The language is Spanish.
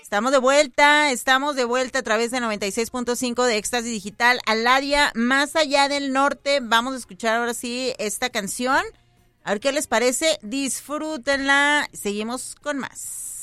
Estamos de vuelta a través de 96.5 de Éxtasis Digital, Aladia, más allá del norte. Vamos a escuchar ahora sí esta canción. A ver qué les parece, disfrútenla. Seguimos con más.